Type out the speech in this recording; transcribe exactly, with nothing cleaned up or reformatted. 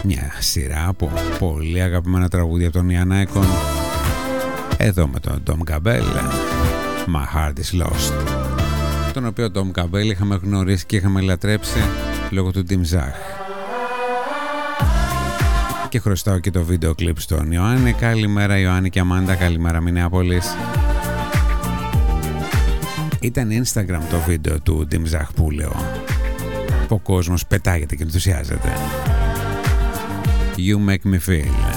Μια σειρά από πολύ αγαπημένα τραγούδια από τον Ian Icon. Εδώ με τον Tom Cabell, My Heart Is Lost, τον οποίο Tom Cabell είχαμε γνωρίσει και είχαμε λατρέψει λόγω του Dim Zach. Και χρωστάω και το βίντεο κλιπ στον Ιωάννη. Καλημέρα Ιωάννη και Αμάντα, καλημέρα Μινεάπολης. Ήταν Instagram το βίντεο του Dim Zach που λέω. Ο κόσμος πετάγεται και ενθουσιάζεται. You make me feel.